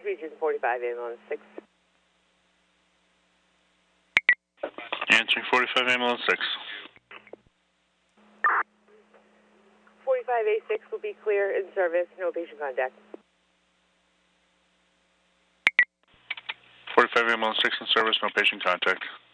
Region 45 Ambulance 6. Answering 45 Ambulance 6. 45A6 will be clear in service, no patient contact. 45 Ambulance 6 in service, no patient contact.